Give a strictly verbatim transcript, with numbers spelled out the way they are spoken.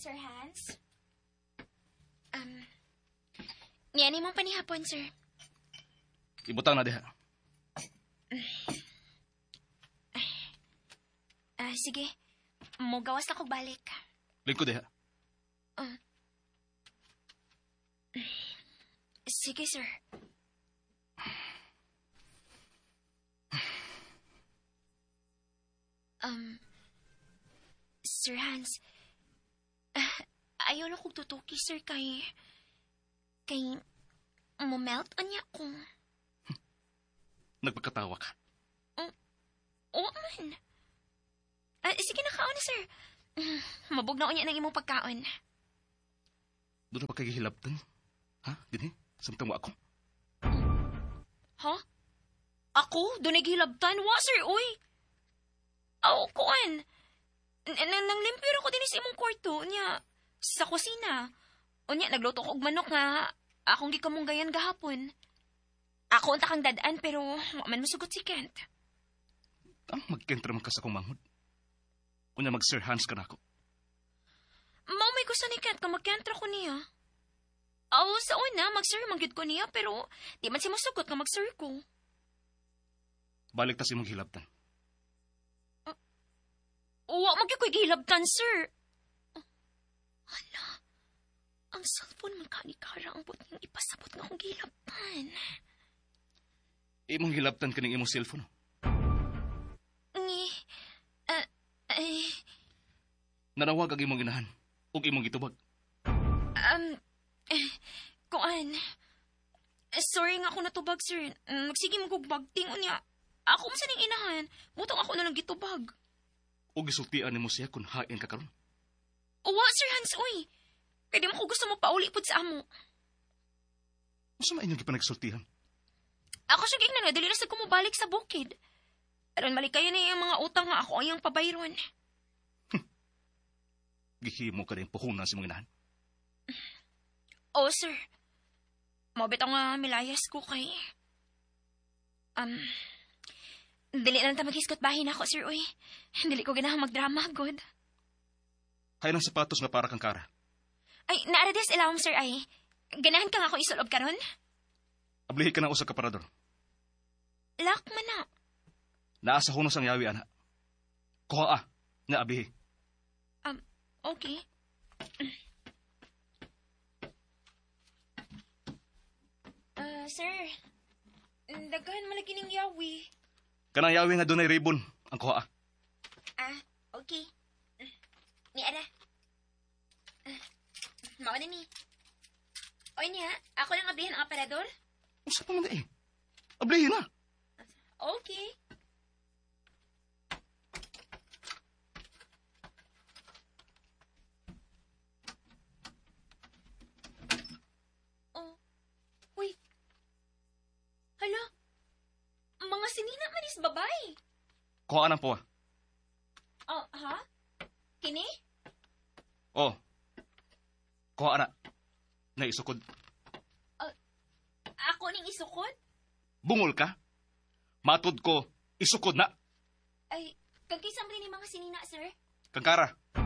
Sir Hans? Um, niyan mong panihapon, sir. Ibutang na diha. Ah, uh, sige. Mo gawas na kog balik. Lingko diha. Uh, sige, sir. Um, Sir Hans, uh, ayaw na kong tutuki, sir, kay... kay... mamelt anya ko. Nagpagkatawa ka? Uh, oo man. Uh, sige na kaon, sir. Uh, mabog na unya ng imong pagkaon. Doon na pa kagihilabtan? Ha? Dini? Samtang mo ako? Ha? Ako? Doon nagihilabtan? Wa, sir, uy! Aw, kuan. Nang limpyo ko din sa imong kwarto niya sa kusina. Unya nagluto ko og manok nga akong gikamunggayan gahapon. Ako unta kang dadaan pero wa man masugot si Kent. Ang magkentra man ka sa kong manghod. Unya mag-Sir Hans ka na ako. Mao may gusto ni Kent ka magkentra ko niya. Aw, sa una mag-sir mangyud ko niya pero di man si masugot nga mag-sir ko. Balik ta si mong hilabtan. Uwa, magyay ko'y gihilabtan, sir. Oh, hala, ang cellphone man ka ni Kara ang buting ipasabot nga akong gihilabtan. Imong hilabtan ka ng imong cellphone? Ni, ah, uh, ay... Nanawag ang imong inahan, o imong gitubag. Um, eh, kuan. Sorry nga ako natubag, sir. Magsige mo kong bagting, unya. Ako man sa ning inahan, butong ako na lang gitubag. O gisultian ni mo siya kung hain ka karon? Uwa, Sir Hans, uy. Kaya di mo ko gusto mo paulipod sa amo. Masa mainyo gipanagsultihan? Ako siya gignan nga, dali na sa kumubalik sa bukid. Aron malikayo na yung mga utang nga ako ang pabayron. Gihimo ka rin puhunan sa mga inahan? Oo, sir. Mabit ang uh, milayas ko kay... Um... Dili na naman maghiskot bahin ako, sir, uy. Dili ko ganahan magdrama, God. Kaya ng sapatos nga para kang Kara. Ay, naarades ilawom, sir, ay. Ganahan ka nga ako isulob karon? Ablihi ka na usa ka parador. Lak man na. Naasa hunos ang yawi, ana. Kuha ah, nga ablihi. Um, okay. Uh, sir, daghan malagi ning yawi. Kanang yawi nga dunay ribbon ang kuha. Ah, okay. Ni ara. Uh, Mao na ni. Oy niya, ako lang ablihan ang aparador. Usa pa man eh. Ablihin na. Okay. Oh. Uy. Hala. Mga sinina man is babay. Kuha na po ah. Oh, ha? Kini? Oh. Kuha na. Na isukod. Uh, ako ning isukod? Bungol ka? Matod ko, isukod na. Ay, kagkisa mo rin yung mga sinina, sir? Kang Kara.